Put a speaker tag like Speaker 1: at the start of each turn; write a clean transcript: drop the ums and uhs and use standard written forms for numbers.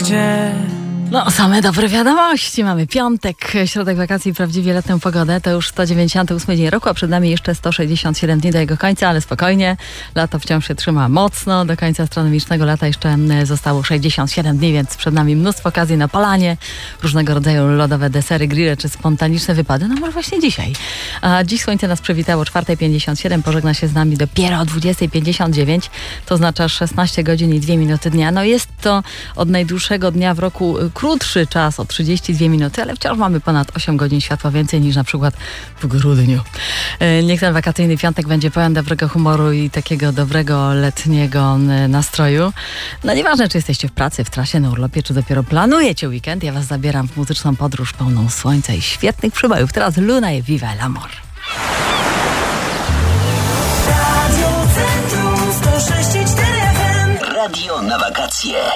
Speaker 1: gdzie.
Speaker 2: No, same dobre wiadomości. Mamy piątek, środek wakacji, prawdziwie letnią pogodę. To już 198 dzień roku, a przed nami jeszcze 167 dni do jego końca, ale spokojnie. Lato wciąż się trzyma mocno. Do końca astronomicznego lata jeszcze zostało 67 dni, więc przed nami mnóstwo okazji na palanie, różnego rodzaju lodowe desery, grille czy spontaniczne wypady. No może właśnie dzisiaj. A dziś słońce nas przywitało o 4:57, pożegna się z nami dopiero o 20:59. To oznacza 16 godzin i 2 minuty dnia. No jest to od najdłuższego dnia w roku krótszy czas o 32 minuty, ale wciąż mamy ponad 8 godzin światła więcej niż na przykład w grudniu. Niech ten wakacyjny piątek będzie pełen dobrego humoru i takiego dobrego letniego nastroju. No nieważne, czy jesteście w pracy, w trasie, na urlopie, czy dopiero planujecie weekend, ja was zabieram w muzyczną podróż pełną słońca i świetnych przybojów. Teraz Luna i Viva el Amor.
Speaker 3: Radio na wakacje.